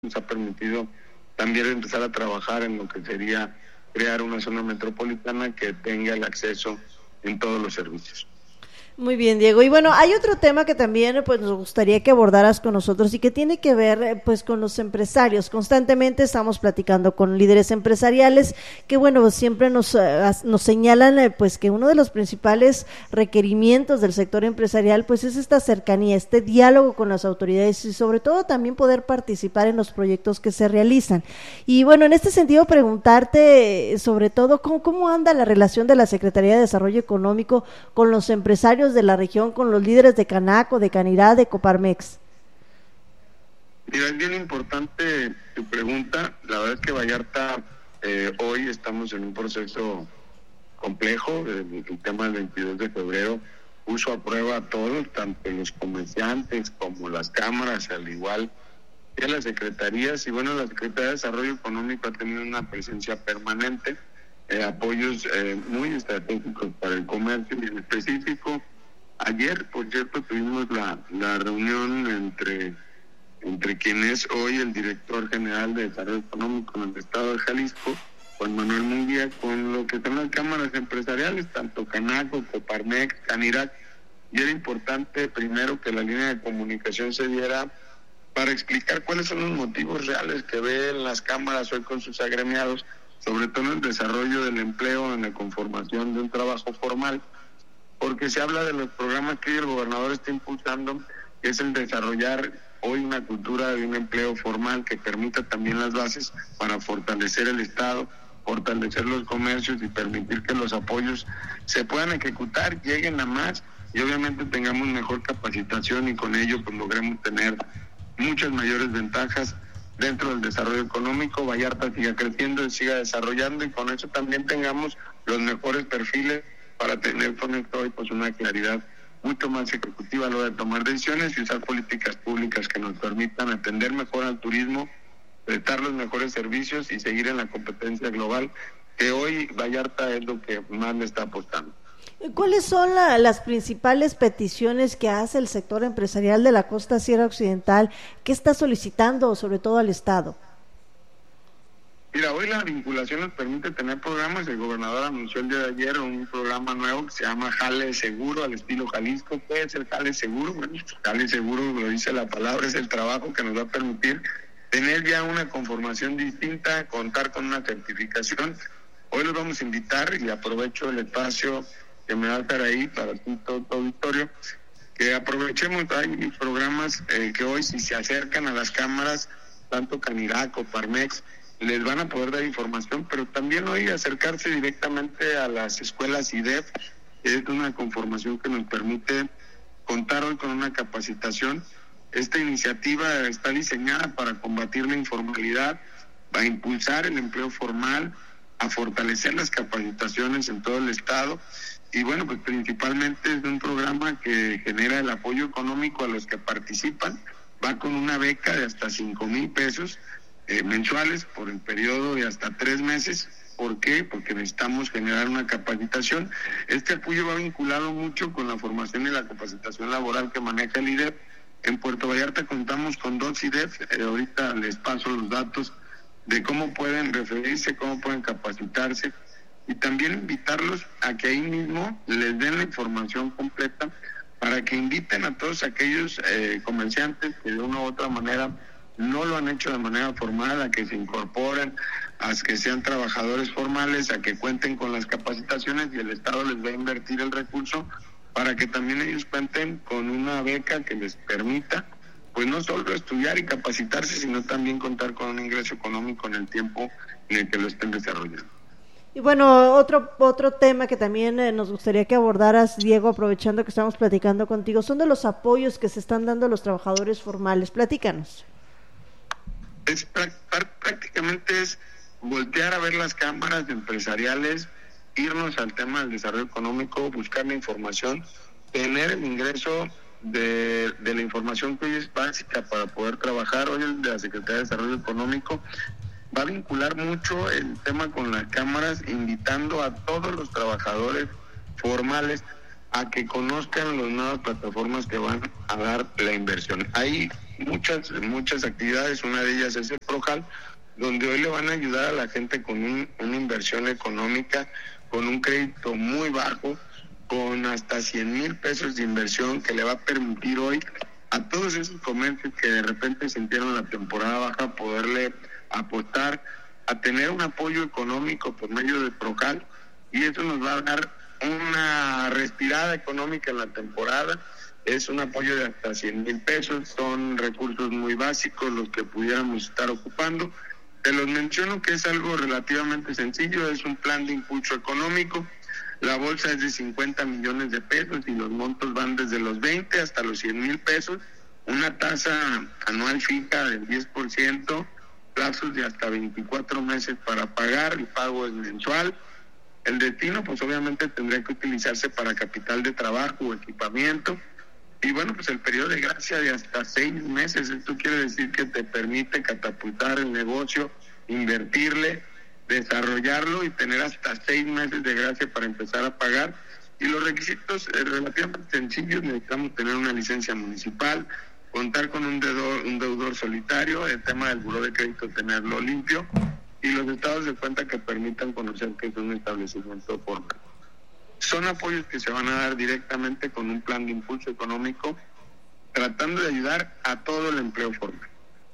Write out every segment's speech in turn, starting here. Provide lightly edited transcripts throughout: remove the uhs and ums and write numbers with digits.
nos ha permitido también empezar a trabajar en lo que sería crear una zona metropolitana que tenga el acceso en todos los servicios. Muy bien, Diego. Y bueno, hay otro tema que también pues nos gustaría que abordaras con nosotros y que tiene que ver pues con los empresarios. Constantemente estamos platicando con líderes empresariales que bueno, siempre nos señalan pues que uno de los principales requerimientos del sector empresarial pues es esta cercanía, este diálogo con las autoridades y sobre todo también poder participar en los proyectos que se realizan. Y bueno, en este sentido preguntarte sobre todo cómo anda la relación de la Secretaría de Desarrollo Económico con los empresarios de la región, con los líderes de Canaco, de Canirá, de Coparmex. Mira, es bien importante tu pregunta. La verdad es que Vallarta, hoy estamos en un proceso complejo. El tema del 22 de febrero puso a prueba a todos, tanto los comerciantes como las cámaras, al igual que las secretarías. Y bueno, la Secretaría de Desarrollo Económico ha tenido una presencia permanente, apoyos muy estratégicos para el comercio, y en específico ayer, por cierto, tuvimos la reunión entre quien es hoy el director general de Desarrollo Económico en el estado de Jalisco, Juan Manuel Munguía, con lo que son las cámaras empresariales, tanto Canaco, Coparmex, Canirac, y era importante primero que la línea de comunicación se diera para explicar cuáles son los motivos reales que ven las cámaras hoy con sus agremiados, sobre todo en el desarrollo del empleo, en la conformación de un trabajo formal, porque se habla de los programas que el gobernador está impulsando, que es el desarrollar hoy una cultura de un empleo formal que permita también las bases para fortalecer el Estado, fortalecer los comercios y permitir que los apoyos se puedan ejecutar, lleguen a más y obviamente tengamos mejor capacitación y con ello pues logremos tener muchas mayores ventajas dentro del desarrollo económico, Vallarta siga creciendo y siga desarrollando y con eso también tengamos los mejores perfiles para tener con esto hoy pues una claridad mucho más ejecutiva a la hora de tomar decisiones y usar políticas públicas que nos permitan atender mejor al turismo, prestar los mejores servicios y seguir en la competencia global, que hoy Vallarta es lo que más le está apostando. ¿Cuáles son las principales peticiones que hace el sector empresarial de la costa sierra occidental? ¿Qué está solicitando sobre todo al Estado? Mira, hoy la vinculación nos permite tener programas. El gobernador anunció el día de ayer un programa nuevo que se llama Jale Seguro, al estilo Jalisco. ¿Qué es el Jale Seguro? Bueno, Jale Seguro, lo dice la palabra, es el trabajo que nos va a permitir tener ya una conformación distinta, contar con una certificación. Hoy los vamos a invitar, y aprovecho el espacio que me va a estar ahí para todo tu auditorio, que aprovechemos. Hay programas que hoy, si se acercan a las cámaras, tanto Canirac o Parmex, les van a poder dar información, pero también hoy acercarse directamente a las escuelas IDEF, que es una conformación que nos permite contar hoy con una capacitación. Esta iniciativa está diseñada para combatir la informalidad, a impulsar el empleo formal, a fortalecer las capacitaciones en todo el estado, y bueno, pues principalmente es un programa que genera el apoyo económico a los que participan, va con una beca de hasta 5,000 pesos, mensuales por el periodo de hasta 3 meses. ¿Por qué? Porque necesitamos generar una capacitación. Este apoyo va vinculado mucho con la formación y la capacitación laboral que maneja el IDEF. En Puerto Vallarta contamos con 2 IDEF, ahorita les paso los datos de cómo pueden referirse, cómo pueden capacitarse, y también invitarlos a que ahí mismo les den la información completa para que inviten a todos aquellos comerciantes que de una u otra manera no lo han hecho de manera formal, a que se incorporen, a que sean trabajadores formales, a que cuenten con las capacitaciones, y el Estado les va a invertir el recurso para que también ellos cuenten con una beca que les permita pues no solo estudiar y capacitarse, sino también contar con un ingreso económico en el tiempo en el que lo estén desarrollando. Y bueno, otro tema que también nos gustaría que abordaras, Diego, aprovechando que estamos platicando contigo, son de los apoyos que se están dando a los trabajadores formales. Platícanos. Prácticamente es voltear a ver las cámaras empresariales, irnos al tema del desarrollo económico, buscar la información, tener el ingreso de la información que hoy es básica para poder trabajar. Hoy el de la Secretaría de Desarrollo Económico va a vincular mucho el tema con las cámaras, invitando a todos los trabajadores formales a que conozcan las nuevas plataformas que van a dar la inversión. Ahí muchas actividades. Una de ellas es el PROJAL, donde hoy le van a ayudar a la gente con una inversión económica, con un crédito muy bajo, con hasta 100,000 pesos de inversión, que le va a permitir hoy a todos esos comercios que de repente sintieron la temporada baja poderle apostar a tener un apoyo económico por medio del PROJAL, y eso nos va a dar una respirada económica en la temporada. Es un apoyo de hasta 100,000 pesos, son recursos muy básicos los que pudiéramos estar ocupando. Te los menciono que es algo relativamente sencillo, es un plan de impulso económico. La bolsa es de 50 millones de pesos y los montos van desde los 20 hasta los 100,000 pesos. Una tasa anual fija del 10%, plazos de hasta 24 meses para pagar, el pago es mensual. El destino, pues obviamente tendría que utilizarse para capital de trabajo o equipamiento. Y bueno, pues el periodo de gracia de hasta 6 meses, esto quiere decir que te permite catapultar el negocio, invertirle, desarrollarlo y tener hasta 6 meses de gracia para empezar a pagar. Y los requisitos relativamente sencillos: necesitamos tener una licencia municipal, contar con un deudor solitario, el tema del buró de crédito tenerlo limpio, y los estados de cuenta que permitan conocer que es un establecimiento formal. Son apoyos que se van a dar directamente con un plan de impulso económico, tratando de ayudar a todo el empleo formal.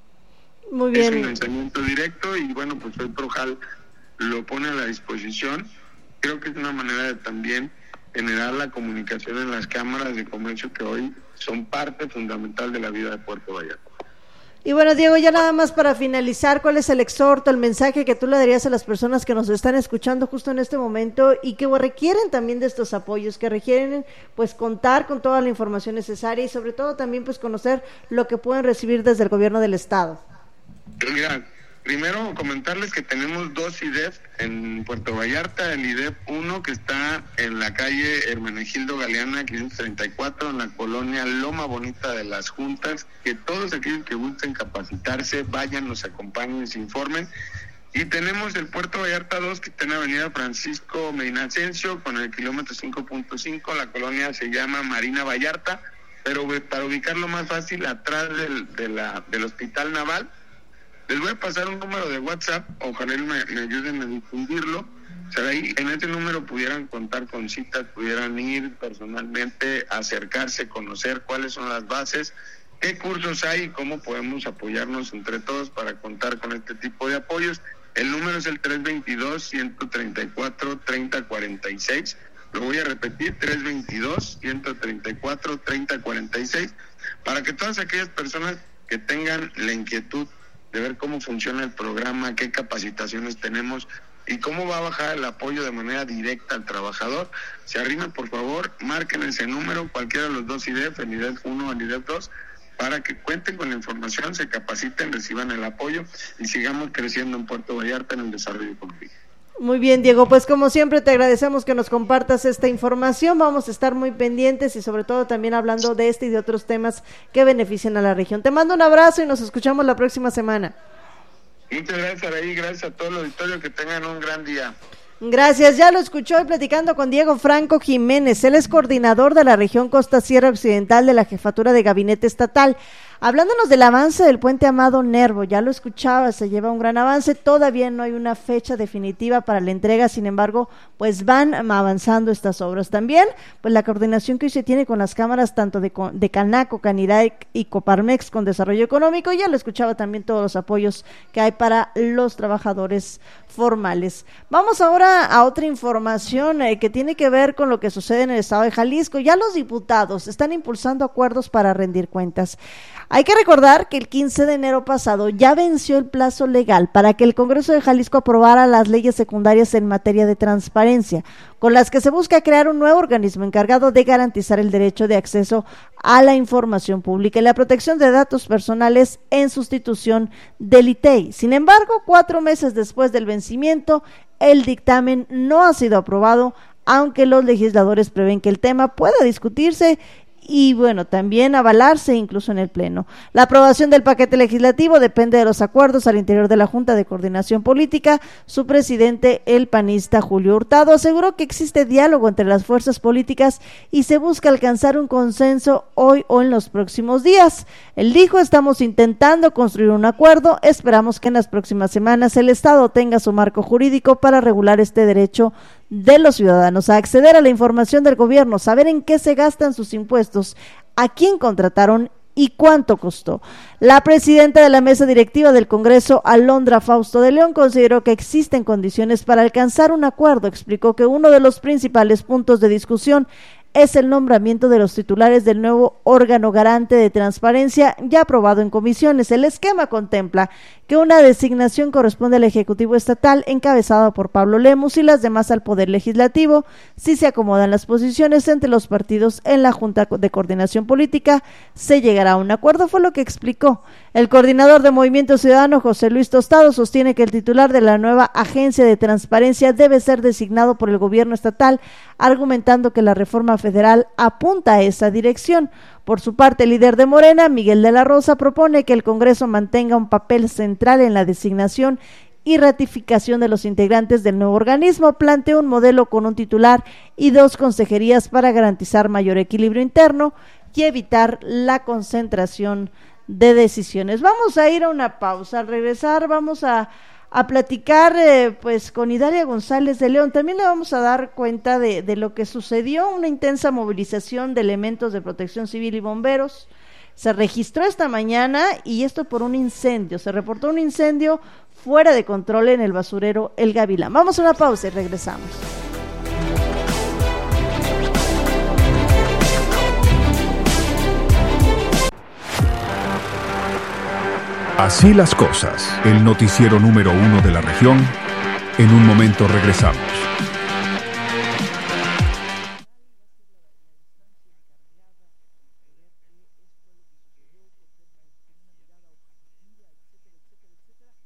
Muy bien. Es un lanzamiento directo y bueno, pues hoy PROJAL lo pone a la disposición. Creo que es una manera de también generar la comunicación en las cámaras de comercio que hoy son parte fundamental de la vida de Puerto Vallarta. Y bueno, Diego, ya nada más para finalizar, ¿cuál es el exhorto, el mensaje que tú le darías a las personas que nos están escuchando justo en este momento y que requieren también de estos apoyos, que requieren pues contar con toda la información necesaria y sobre todo también pues conocer lo que pueden recibir desde el gobierno del estado? Mira, primero comentarles que tenemos 2 IDEF en Puerto Vallarta. El IDEF 1, que está en la calle Hermenegildo Galeana 534, en la colonia Loma Bonita de las Juntas. Que todos aquellos que gusten capacitarse vayan, nos acompañen, se informen. Y tenemos el Puerto Vallarta 2, que está en Avenida Francisco Medina Ascencio, con el kilómetro 5.5. La colonia se llama Marina Vallarta, pero para ubicarlo más fácil, atrás del Hospital Naval. Les voy a pasar un número de WhatsApp, ojalá me ayuden a difundirlo. O sea, ahí en ese número pudieran contar con citas, pudieran ir personalmente, acercarse, conocer cuáles son las bases, qué cursos hay y cómo podemos apoyarnos entre todos para contar con este tipo de apoyos. El número es el 322-134-3046. Lo voy a repetir, 322-134-3046, para que todas aquellas personas que tengan la inquietud de ver cómo funciona el programa, qué capacitaciones tenemos y cómo va a bajar el apoyo de manera directa al trabajador, se arrimen, por favor, marquen ese número, cualquiera de los 2 IDEF, el IDEF 1 o el IDEF 2, para que cuenten con la información, se capaciten, reciban el apoyo y sigamos creciendo en Puerto Vallarta en el desarrollo económico. Muy bien, Diego, pues como siempre te agradecemos que nos compartas esta información, vamos a estar muy pendientes y sobre todo también hablando de este y de otros temas que beneficien a la región. Te mando un abrazo y nos escuchamos la próxima semana. Muchas gracias, Araí, gracias a todo el auditorio, que tengan un gran día. Gracias, ya lo escuchó hoy platicando con Diego Franco Jiménez, él es coordinador de la región Costa Sierra Occidental de la Jefatura de Gabinete Estatal. Hablándonos del avance del puente Amado Nervo, ya lo escuchaba, se lleva un gran avance, todavía no hay una fecha definitiva para la entrega, sin embargo, pues van avanzando estas obras. También, pues la coordinación que hoy se tiene con las cámaras tanto de Canaco, Canirac y Coparmex con Desarrollo Económico, ya lo escuchaba también todos los apoyos que hay para los trabajadores formales. Vamos ahora a otra información que tiene que ver con lo que sucede en el estado de Jalisco. Ya los diputados están impulsando acuerdos para rendir cuentas. Hay que recordar que el 15 de enero pasado ya venció el plazo legal para que el Congreso de Jalisco aprobara las leyes secundarias en materia de transparencia, con las que se busca crear un nuevo organismo encargado de garantizar el derecho de acceso a la información pública y la protección de datos personales en sustitución del ITEI. Sin embargo, 4 meses después del vencimiento, el dictamen no ha sido aprobado, aunque los legisladores prevén que el tema pueda discutirse y bueno, también avalarse incluso en el Pleno. La aprobación del paquete legislativo depende de los acuerdos al interior de la Junta de Coordinación Política. Su presidente, el panista Julio Hurtado, aseguró que existe diálogo entre las fuerzas políticas y se busca alcanzar un consenso hoy o en los próximos días. Él dijo: estamos intentando construir un acuerdo, esperamos que en las próximas semanas el Estado tenga su marco jurídico para regular este derecho de los ciudadanos a acceder a la información del gobierno, saber en qué se gastan sus impuestos, a quién contrataron y cuánto costó. La presidenta de la mesa directiva del Congreso, Alondra Fausto de León, consideró que existen condiciones para alcanzar un acuerdo. Explicó que uno de los principales puntos de discusión es el nombramiento de los titulares del nuevo órgano garante de transparencia ya aprobado en comisiones. El esquema contempla que una designación corresponde al Ejecutivo Estatal encabezado por Pablo Lemus y las demás al Poder Legislativo. Si se acomodan las posiciones entre los partidos en la Junta de Coordinación Política, se llegará a un acuerdo, fue lo que explicó. El coordinador de Movimiento Ciudadano, José Luis Tostado, sostiene que el titular de la nueva agencia de transparencia debe ser designado por el gobierno estatal, argumentando que la reforma federal apunta a esa dirección. Por su parte, el líder de Morena, Miguel de la Rosa, propone que el Congreso mantenga un papel central en la designación y ratificación de los integrantes del nuevo organismo. Planteó un modelo con un titular y 2 consejerías para garantizar mayor equilibrio interno y evitar la concentración de decisiones. Vamos a ir a una pausa. Al regresar vamos a platicar pues con Idalia González de León. También le vamos a dar cuenta de lo que sucedió, una intensa movilización de elementos de protección civil y bomberos. Se registró esta mañana y esto por un incendio. Se reportó un incendio fuera de control en el basurero El Gavilán. Vamos a una pausa y regresamos. Así las cosas, el noticiero número 1 de la región. En un momento regresamos.